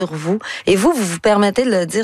vous. Et vous vous permettez de le dire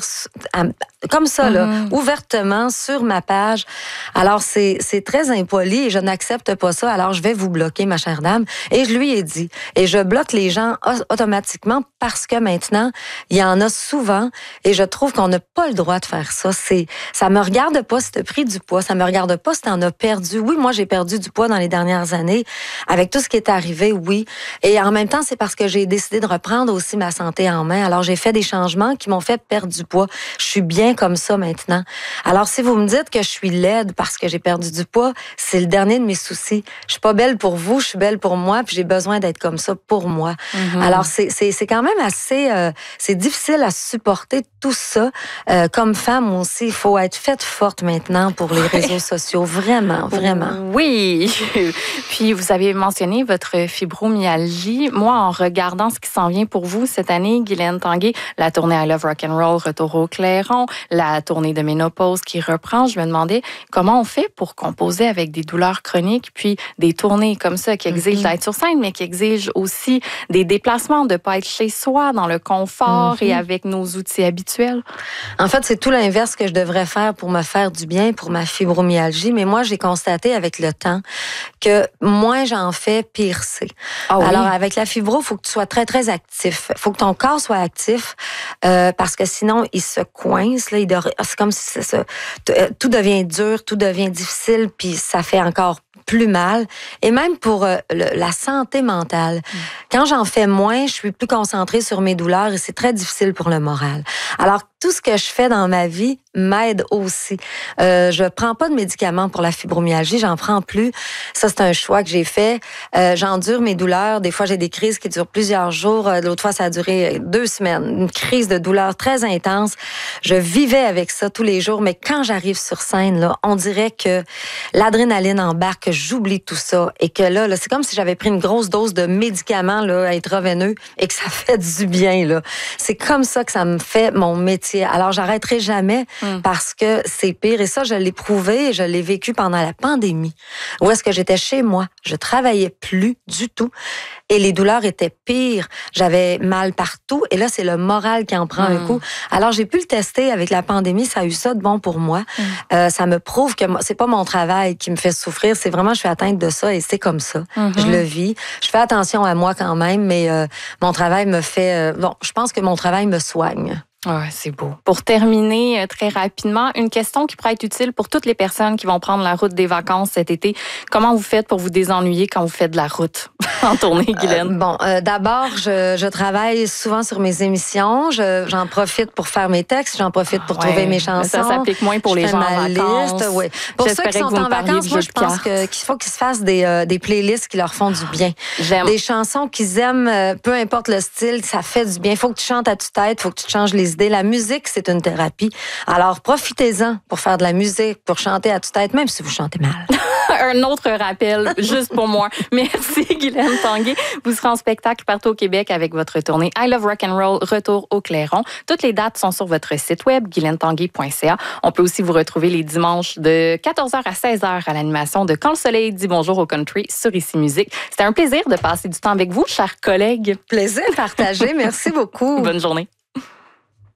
comme ça, là, ouvertement, sur ma page. Alors, c'est très impoli et je n'accepte pas ça. Alors, je vais vous bloquer, ma chère dame. Et je lui ai dit. Et je bloque les gens automatiquement parce que maintenant, il y en a souvent et je trouve qu'on n'a pas le droit de faire ça. Ça me regarde pas si tu as pris du poids. Ça me regarde pas si tu en as perdu. Oui, moi, j'ai perdu du poids dans les dernières années avec tout ce qui est arrivé, oui. Et en même temps, c'est parce que j'ai décidé de reprendre aussi ma santé en main. Alors, j'ai fait des changements qui m'ont fait perdre du poids. Je suis bien comme ça maintenant. Alors, si vous me dites que je suis laide parce que j'ai perdu du poids, c'est le dernier de mes soucis. Je suis pas belle pour vous, je suis belle pour moi, puis j'ai besoin d'être comme ça pour moi. Alors, c'est quand même assez... c'est difficile à supporter tout ça. Comme femme aussi, il faut être faite forte maintenant pour les réseaux sociaux. Vraiment, vraiment. Oui. Puis, vous avez mentionné votre fibromyalgie. Moi, en regardant ce qui s'en vient pour vous cette année, Guylaine Tanguay, la tournée I Love Rock'n'Roll, Retour au Clairon, la tournée de ménopause qui reprend, je me demandais comment on fait pour composer avec des douleurs chroniques, puis des tournées comme ça qui exigent d'être sur scène, mais qui exigent aussi des déplacements, de ne pas être chez soi, dans le confort et avec nos outils habituels. En fait, c'est tout l'inverse que je devrais faire pour me faire du bien, pour ma fibromyalgie. Mais moi, j'ai constaté avec le temps que moins j'en fais, pire c'est. Ah oui? Alors, avec la fibro, il faut que tu sois très, très actif. Il faut que ton corps soit actif parce que sinon, il se coince. Là, c'est comme si tout devient dur, tout devient difficile, puis ça fait encore plus mal. Et même pour la santé mentale. Quand j'en fais moins, je suis plus concentrée sur mes douleurs et c'est très difficile pour le moral. Alors, tout ce que je fais dans ma vie m'aide aussi. Je prends pas de médicaments pour la fibromyalgie, j'en prends plus. Ça, c'est un choix que j'ai fait. J'endure mes douleurs. Des fois, j'ai des crises qui durent plusieurs jours. L'autre fois, ça a duré 2 semaines. Une crise de douleur très intense. Je vivais avec ça tous les jours, mais quand j'arrive sur scène, là, on dirait que l'adrénaline embarque, que j'oublie tout ça et que là, c'est comme si j'avais pris une grosse dose de médicaments là, intraveineux et que ça fait du bien. Là. C'est comme ça que ça me fait mon métier. Alors, j'arrêterai jamais parce que c'est pire. Et ça, je l'ai prouvé et je l'ai vécu pendant la pandémie. Où est-ce que j'étais chez moi? Je travaillais plus du tout. Et les douleurs étaient pires. J'avais mal partout. Et là, c'est le moral qui en prend un coup. Alors, j'ai pu le tester avec la pandémie. Ça a eu ça de bon pour moi. Ça me prouve que c'est pas mon travail qui me fait souffrir. C'est vraiment, je suis atteinte de ça et c'est comme ça. Je le vis. Je fais attention à moi quand même, mais mon travail me fait... je pense que mon travail me soigne. Ouais, c'est beau. Pour terminer très rapidement, une question qui pourrait être utile pour toutes les personnes qui vont prendre la route des vacances cet été. Comment vous faites pour vous désennuyer quand vous faites de la route en tournée, Guylaine? D'abord, je travaille souvent sur mes émissions. J'en profite pour faire mes textes. J'en profite pour trouver mes chansons. Ça s'applique moins pour les gens en vacances. Liste, oui. Pour ceux qui sont en vacances, moi, je pense qu'il faut qu'ils se fassent des playlists qui leur font du bien. Des chansons qu'ils aiment, peu importe le style, ça fait du bien. Il faut que tu chantes à tue-tête, il faut que tu te changes les idées. La musique, c'est une thérapie. Alors, profitez-en pour faire de la musique, pour chanter à tue-tête, même si vous chantez mal. Un autre rappel, juste pour moi. Merci, Guylaine Tanguay. Vous serez en spectacle partout au Québec avec votre tournée I Love Rock'n'Roll, Retour au Clairon. Toutes les dates sont sur votre site web, guylaine-tanguay.ca. On peut aussi vous retrouver les dimanches de 14h à 16h à l'animation de Quand le soleil dit bonjour au country sur Ici Musique. C'était un plaisir de passer du temps avec vous, chers collègues. Plaisir partagé. Merci beaucoup. Bonne journée.